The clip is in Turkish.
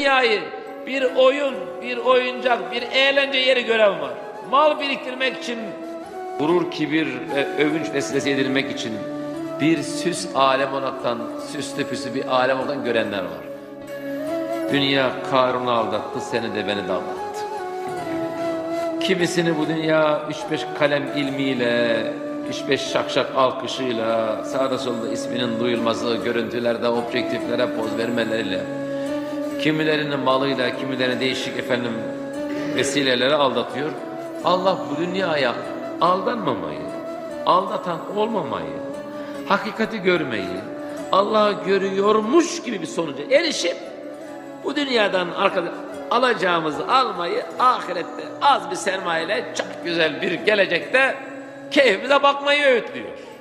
dünyayı bir oyun, bir oyuncak, bir eğlence yeri gören var. Mal biriktirmek için, gurur, kibir ve övünç vesilesi edilmek için bir süs alem olaraktan, süslü püslü bir alem olaraktan görenler var. Dünya Karun'u aldattı, seni de beni de aldattı. Kimisini bu dünya 3-5 kalem ilmiyle, 3-5 şakşak alkışıyla, sağda solda isminin duyulması, görüntülerde, objektiflere poz vermeleriyle, kimilerinin malıyla, kimilerinin değişik vesileleri aldatıyor. Allah bu dünyaya aldanmamayı, aldatan olmamayı, hakikati görmeyi, Allah'ı görüyormuş gibi bir sonuca erişip bu dünyadan alacağımızı almayı ahirette az bir sermayeyle çok güzel bir gelecekte keyfimize bakmayı öğütlüyor.